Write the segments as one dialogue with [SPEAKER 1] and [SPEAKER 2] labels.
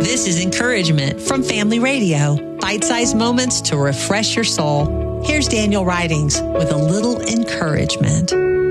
[SPEAKER 1] This is Encouragement from Family Radio. Bite-sized moments to refresh your soul. Here's Daniel Ridings with a little encouragement.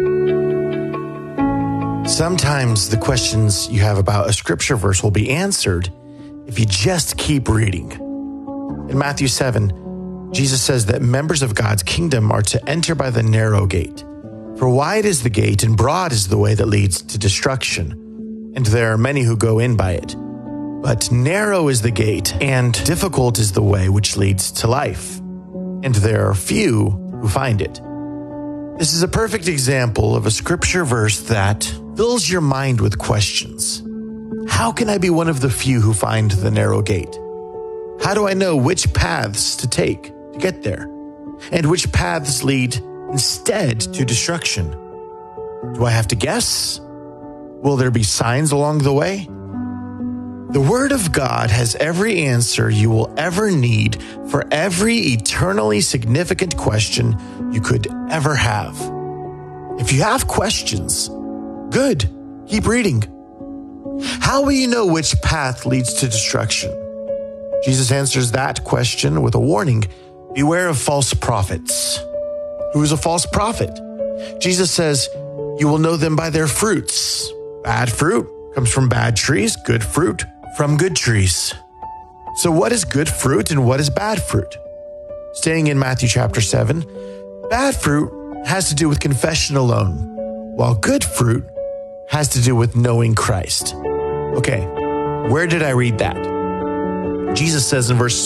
[SPEAKER 2] Sometimes the questions you have about a scripture verse will be answered if you just keep reading. In Matthew 7, Jesus says that members of God's kingdom are to enter by the narrow gate. For wide is the gate and broad is the way that leads to destruction, and there are many who go in by it. But narrow is the gate and difficult is the way which leads to life, and there are few who find it. This is a perfect example of a scripture verse that fills your mind with questions. How can I be one of the few who find the narrow gate? How do I know which paths to take to get there? And which paths lead instead to destruction? Do I have to guess? Will there be signs along the way? The Word of God has every answer you will ever need for every eternally significant question you could ever have. If you have questions, good, keep reading. How will you know which path leads to destruction? Jesus answers that question with a warning. Beware of false prophets. Who is a false prophet? Jesus says, you will know them by their fruits. Bad fruit comes from bad trees, good fruit from good trees. So what is good fruit and what is bad fruit? Staying in Matthew chapter 7, bad fruit has to do with confession alone, while good fruit has to do with knowing Christ. Okay, where did I read that? Jesus says in verse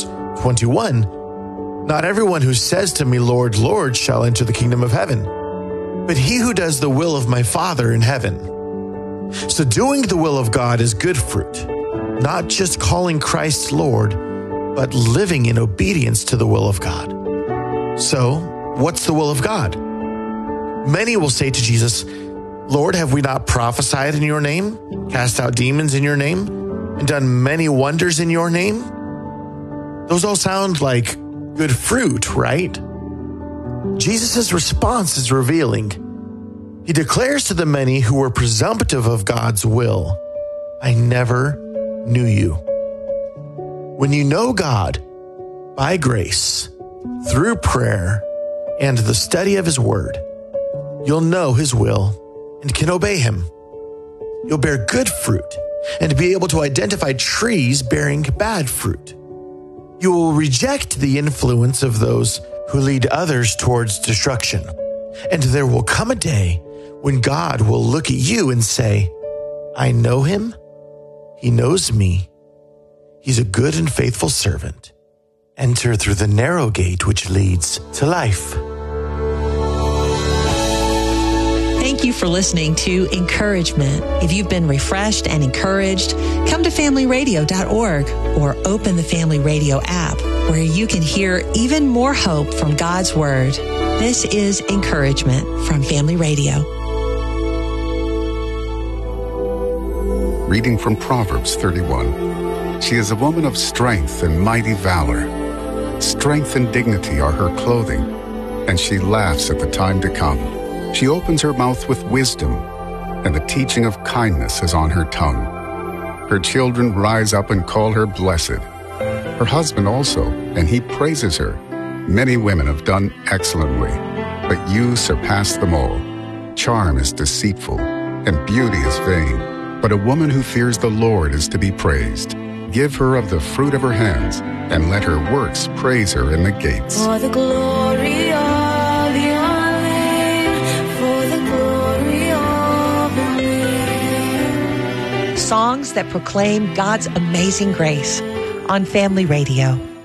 [SPEAKER 2] 21, not everyone who says to me, Lord, Lord, shall enter the kingdom of heaven, but he who does the will of my Father in heaven. So doing the will of God is good fruit, not just calling Christ Lord, but living in obedience to the will of God. So, what's the will of God? Many will say to Jesus, Lord, have we not prophesied in your name, cast out demons in your name, and done many wonders in your name? Those all sound like good fruit, right? Jesus' response is revealing. He declares to the many who were presumptive of God's will, I never knew you. When you know God by grace, through prayer and the study of his word, you'll know his will and can obey him. You'll bear good fruit and be able to identify trees bearing bad fruit. You will reject the influence of those who lead others towards destruction. And there will come a day when God will look at you and say, I know him. He knows me. He's a good and faithful servant. Enter through the narrow gate which leads to life.
[SPEAKER 1] Thank you for listening to Encouragement. If you've been refreshed and encouraged, come to familyradio.org or open the Family Radio app where you can hear even more hope from God's Word. This is Encouragement from Family Radio.
[SPEAKER 3] Reading from Proverbs 31. She is a woman of strength and mighty valor. Strength and dignity are her clothing, and she laughs at the time to come. She opens her mouth with wisdom, and the teaching of kindness is on her tongue. Her children rise up and call her blessed. Her husband also, and he praises her. Many women have done excellently, but you surpass them all. Charm is deceitful, and beauty is vain. But a woman who fears the Lord is to be praised. Give her of the fruit of her hands, and let her works praise her in the gates.
[SPEAKER 4] For the glory of your name, for the glory of your name.
[SPEAKER 1] Songs that proclaim God's amazing grace on Family Radio.